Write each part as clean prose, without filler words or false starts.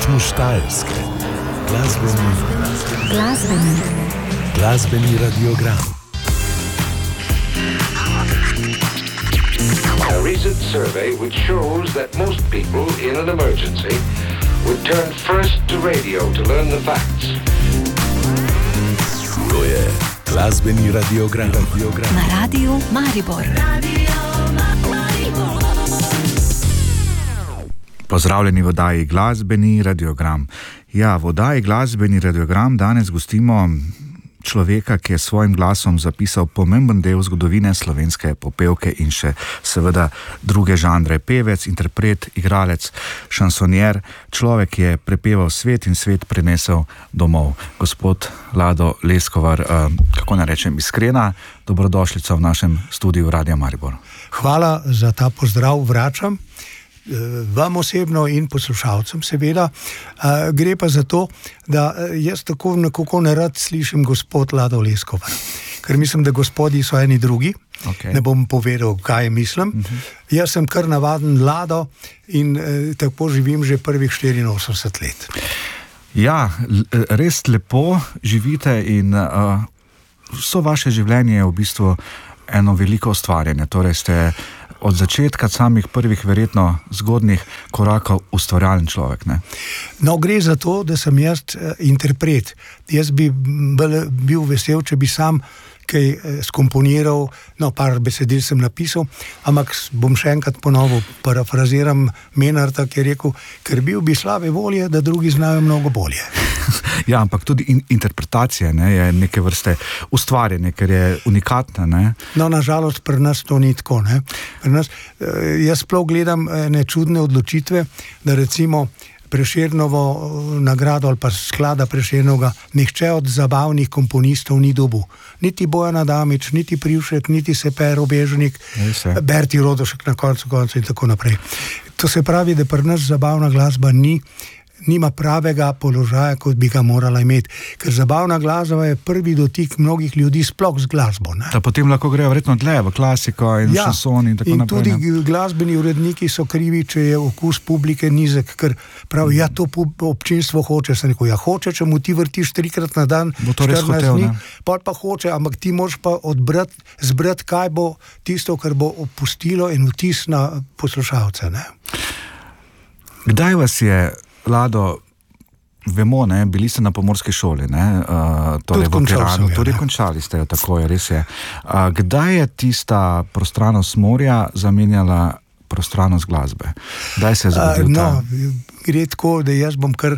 ritmu Štajerske. Glasbeni radiogram. A recent survey which shows that most people in an emergency would turn first to radio to learn the facts. To je glasbeni radiogram. Na Radiu Maribor. Pozdravljeni v oddaji Glasbeni radiogram. Ja, v oddaji Glasbeni radiogram danes gostimo človeka, ki je svojim glasom zapisal pomemben del zgodovine slovenske popevke in še seveda druge žanre. Pevec, interpret, igralec, šansonjer, človek, ki je prepeval svet in svet prinesel domov. Gospod Lado Leskovar, kako naj rečem, iskrena dobrodošlica v našem studiu Radia Maribor. Hvala za ta pozdrav, vračam vam osebno in poslušalcem seveda. Gre pa za to, da jaz tako nekako nerad slišim gospod Lado Leskovar, ker mislim, da gospodi so eni drugi. Okay. Ne bom povedal, kaj mislim. Jaz sem kar navaden Lado in tako živim že prvih 84 let. Ja, res lepo živite in vso vaše življenje je v bistvu eno veliko ustvarjanje. Torej ste od začetka samih prvih verjetno zgodnih korakov ustvarjalen človek, ne? No, gre za to, da sem jaz interpret. Jaz bi bil vesel, če bi sam kaj skomponiral, no, par besedil sem napisal, ampak bom še enkrat ponovil, parafraziram Menarta, ki je rekel, ker bil bi slabe volje, da drugi znajo mnogo bolje. Ja, ampak tudi interpretacija, ne, je neke vrste ustvarjanje, ker je unikatna, ne? No, nažalost, pri nas to ni tako, ne. Pri nas, jaz sploh gledam ne čudne odločitve, da recimo Prešernovo nagrado ali pa sklada Prešernovega nihče od zabavnih komponistov ni dobil. Niti Bojan Adamič, niti Privšek, niti Seper Obežnik, Berti Rodošek na koncu in tako naprej. To se pravi, da pri nas zabavna glasba nima pravega položaja, kot bi ga morala imeti. Ker zabavna glasba je prvi dotik mnogih ljudi sploh z glasbo, ne? Da potem lahko grejo verjetno dlje v klasiko in šanson in tako naprej. In tudi glasbeni uredniki so krivi, če je okus publike nizek, ker pravi, to občinstvo hoče. Sem rekel, hoče, če mu ti vrtiš 3-krat na dan, 14 dni, pa hoče, ampak ti moraš pa zbrati, kaj bo tisto, kar bo opustilo in vtis na poslušalce, ne? Kdaj vas je, Lado, vemo, ne, bili ste na pomorski šoli, ne, torej v Piranu, tudi končali ste jo, tako je, res je. Kdaj je tista prostranost morja zamenjala prostranost glasbe? Kdaj se je zgodil ta? No, gre tako, da jaz bom kar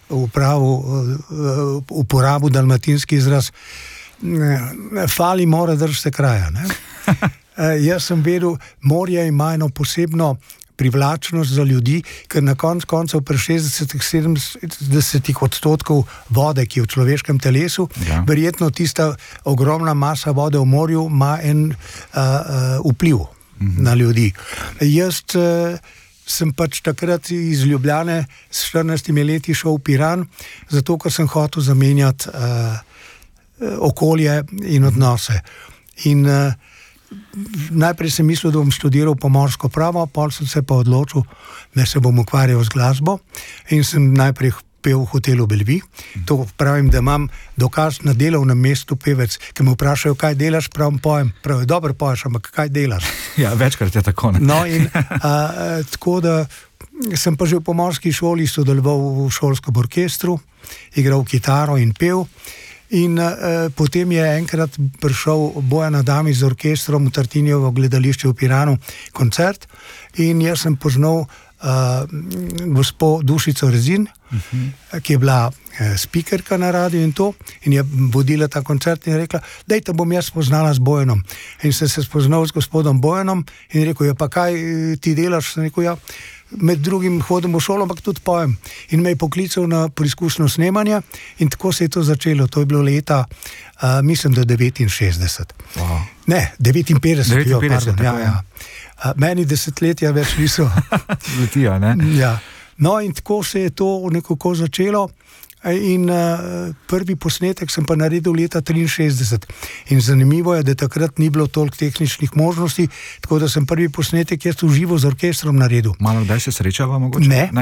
uporabil dalmatinski izraz, fali mora držite kraja, ne. Jaz sem vedel, morje ima eno posebno privlačnost za ljudi, ker na koncev pri 60-70% vode, ki je v človeškem telesu, verjetno tista ogromna masa vode v morju ima en vpliv na ljudi. Jaz sem pač takrat iz Ljubljane s 14 leti šel v Piran, zato ker sem hotel zamenjati okolje in odnose. In najprej sem mislil, da bom študiral pomorsko pravo, pol sem se pa odločil, da se bom ukvarjal z glasbo in sem najprej pel v hotelu Belvi. To pravim, da imam dokaz na delovnem mestu pevec, ki me vprašajo, kaj delaš, pravim, pojem. Pravi, dobro poješ, ampak kaj delaš? Ja, večkrat je tako, ne? No in tako da sem pa že v pomorski šoli sodeloval v šolskem orkestru, igral kitaro in pel. In potem je enkrat prišel Bojan Adamič z orkestrom v Tartinijevo gledališče v Piranu koncert in jaz sem poznal gospo Dušico Rezin, ki je bila spikerka na radiju in to, in je vodila ta koncert in je rekla, dajte bom jaz spoznala z Bojanom. In sem se spoznal z gospodom Bojanom in rekel, pa kaj ti delaš? Sem rekel, med drugim hodim v šolo, ampak tudi pojem. In me je poklical na preizkušnjo snemanja in tako se je to začelo. To je bilo leta, mislim, da 69. Wow. Ne, 59. Pardon, ja. Meni desetletja več niso. Letijo, ne? Ja. No in tako se je to nekako začelo. In prvi posnetek sem pa naredil leta 63. In zanimivo je, da takrat ni bilo toliko tehničnih možnosti, tako da sem prvi posnetek jaz v živo z orkestrom naredil. Malo kdaj se srečava mogoče? Ne.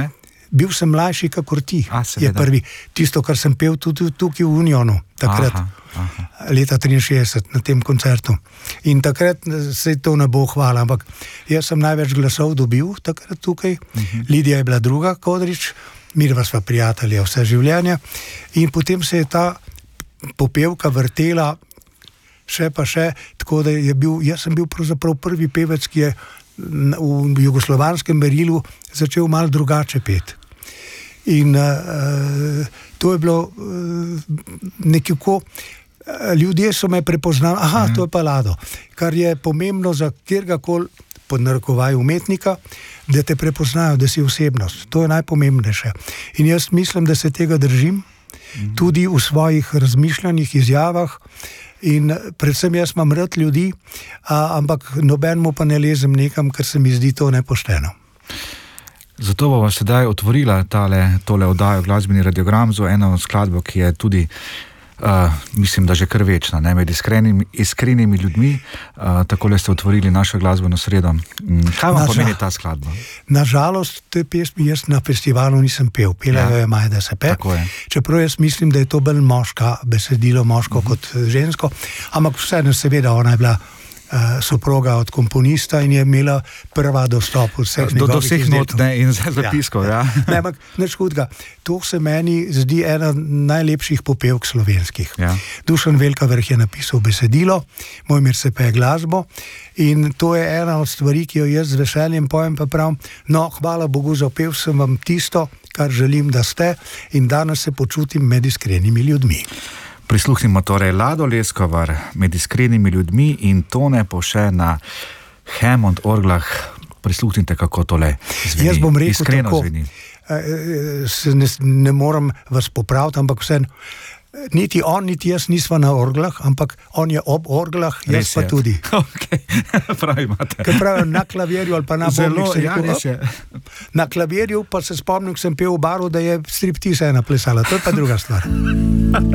bil sem mlajši kakor ti, je prvi. Tisto, kar sem pel tudi tukaj v Unionu, takrat, leta 63, na tem koncertu. In takrat se to ne bo hvala, ampak jaz sem največ glasov dobil takrat tukaj. Lidija je bila druga, Kodrič, midva sva prijatelja vse življenje. In potem se je ta popevka vrtela še, tako da jaz sem bil pravzaprav prvi pevec, ki je v jugoslovanskem merilu začel malo drugače peti. In to je bilo nekako, ljudje so me prepoznali, to je pa Lado, kar je pomembno za kjergakoli, pod narekovaj umetnika, da te prepoznajo, da si osebnost. To je najpomembnejše. In jaz mislim, da se tega držim, tudi v svojih razmišljanjih, izjavah, in predvsem jaz imam rad ljudi, ampak nobenemu pa ne lezem nekam, ker se mi zdi to nepošteno. Zato bomo sedaj otvorila tole oddajo Glasbeni radiogram z eno skladbo, ki je tudi, mislim, da že kar večna, ne, med iskrenimi ljudmi. Takole ste otvorili našo glasbeno sredo. Kaj vam pomeni ta skladba? Nažalost, te pesmi jaz na festivalu nisem pel. Pela jo je Majda Sepe. Čeprav jaz mislim, da je to bolj besedilo moško kot žensko, ampak vseeno seveda ona je bila soproga od komponista in je imela prva dostop do vseh not in zapiskov. Ne, ampak nič hudega. To se meni zdi ena najlepših popevk slovenskih. Dušan Velkavrh je napisal besedilo, Mojmir Sepe glasbo in to je ena od stvari, ki jo jaz z veseljem pojem, pa pravim, hvala Bogu, zapel sem vam tisto, kar želim, da ste, in danes se počutim med iskrenimi ljudmi. Prisluhnimo torej Lado Leskovar med iskrenimi ljudmi in Tone Povše na Hammond orglah. Prisluhnite, kako tole zveni. Jaz bom rekel iskreno tako, ne moram vas popraviti, ampak vseeno, niti on, niti jaz nisva na orglah, ampak on je ob orglah, jaz pa tudi. Pravi imate. Kaj pravijo, na klavirju ali pa na bobnih. Na klavirju pa se spomnim, sem pel v baru, da je striptease ena plesala, to je pa druga stvar.